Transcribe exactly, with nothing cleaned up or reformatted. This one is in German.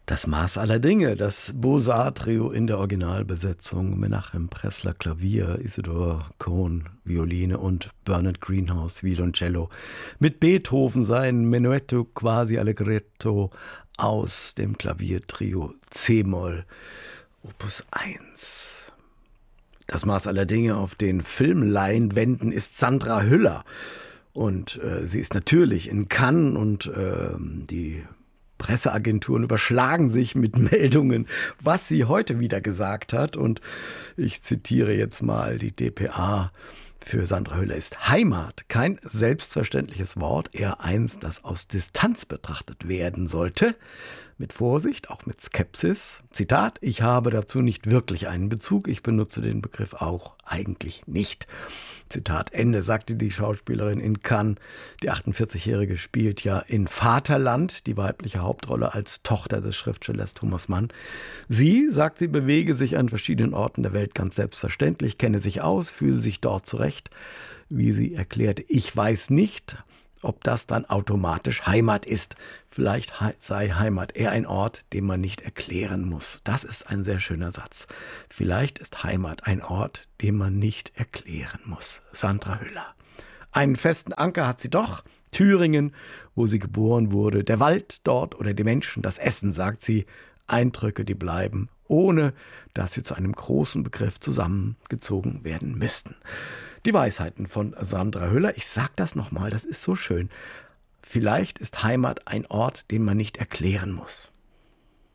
Das Maß aller Dinge, das Beaux-Arts-Trio in der Originalbesetzung, Menachem Pressler Klavier, Isidor Cohn Violine und Bernard Greenhouse Violoncello, mit Beethoven sein Menuetto quasi allegretto aus dem Klaviertrio C-Moll, Opus eins. Das Maß aller Dinge auf den Filmleinwänden ist Sandra Hüller und äh, sie ist natürlich in Cannes und äh, die Presseagenturen überschlagen sich mit Meldungen, was sie heute wieder gesagt hat. Und ich zitiere jetzt mal die D P A. Für Sandra Hüller ist Heimat kein selbstverständliches Wort, eher eins, das aus Distanz betrachtet werden sollte. Mit Vorsicht, auch mit Skepsis. Zitat, ich habe dazu nicht wirklich einen Bezug, ich benutze den Begriff auch eigentlich nicht. Zitat Ende, sagte die Schauspielerin in Cannes. Die achtundvierzigjährige spielt ja in Vaterland die weibliche Hauptrolle als Tochter des Schriftstellers Thomas Mann. Sie, sagt sie, bewege sich an verschiedenen Orten der Welt ganz selbstverständlich, kenne sich aus, fühle sich dort zurecht. Wie sie erklärte, ich weiß nicht, ob das dann automatisch Heimat ist. Vielleicht sei Heimat eher ein Ort, den man nicht erklären muss. Das ist ein sehr schöner Satz. Vielleicht ist Heimat ein Ort, den man nicht erklären muss. Sandra Hüller. Einen festen Anker hat sie doch. Thüringen, wo sie geboren wurde. Der Wald dort oder die Menschen, das Essen, sagt sie. Eindrücke, die bleiben, ohne dass sie zu einem großen Begriff zusammengezogen werden müssten. Die Weisheiten von Sandra Hüller. Ich sag das nochmal, das ist so schön. Vielleicht ist Heimat ein Ort, den man nicht erklären muss.